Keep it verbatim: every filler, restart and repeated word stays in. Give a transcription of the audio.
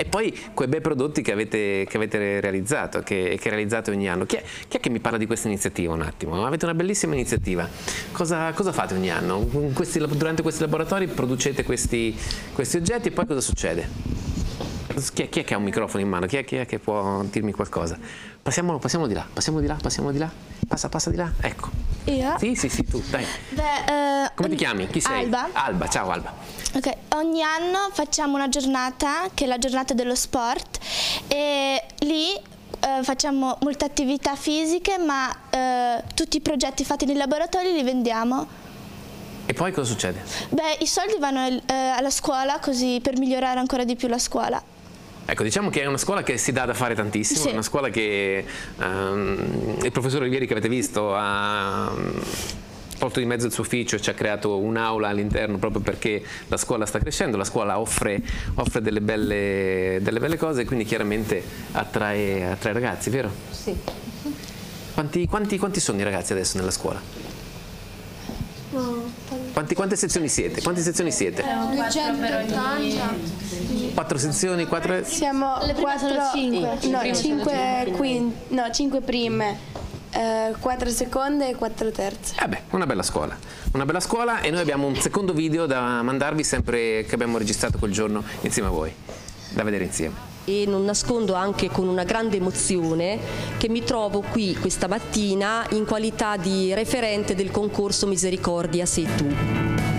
poi quei bei prodotti che avete, che avete realizzato, che, che realizzate ogni anno. Chi è, chi è che mi parla di questa iniziativa un attimo? Avete una bellissima iniziativa. Cosa, cosa fate ogni anno? Questi, durante questi laboratori producete questi, questi oggetti e poi cosa succede? Chi è, chi è che ha un microfono in mano? Chi è, chi è che può dirmi qualcosa? Passiamo, passiamo di là, passiamo di là, passiamo di là. Passa, passa di là. Ecco. Io? Sì, sì, sì, tu, dai. Beh, uh, Come ti chiami? Chi sei? Alba. Alba, ciao Alba. Ok, ogni anno facciamo una giornata, che è la giornata dello sport, e lì uh, facciamo molte attività fisiche, ma uh, tutti i progetti fatti nei laboratori li vendiamo. E poi cosa succede? Beh, i soldi vanno uh, alla scuola, così per migliorare ancora di più la scuola. Ecco, diciamo che è una scuola che si dà da fare tantissimo, sì. Una scuola che um, il professor Olivieri che avete visto ha um, tolto di mezzo il suo ufficio e ci ha creato un'aula all'interno proprio perché la scuola sta crescendo, la scuola offre, offre delle, belle, delle belle cose e quindi chiaramente attrae, attrae ragazzi, vero? Sì. Quanti, quanti, quanti sono i ragazzi adesso nella scuola? Quanti, quante sezioni siete? Quante sezioni siete? duecentottanta. Quattro sezioni? Quattro... Siamo quattro, cinque. No, cinque, quin, no, cinque prime, eh, quattro seconde e quattro terze. Eh beh, una bella scuola. Una bella scuola e noi abbiamo un secondo video da mandarvi sempre che abbiamo registrato quel giorno insieme a voi, da vedere insieme. E non nascondo anche con una grande emozione che mi trovo qui questa mattina in qualità di referente del concorso Misericordia Sei Tu.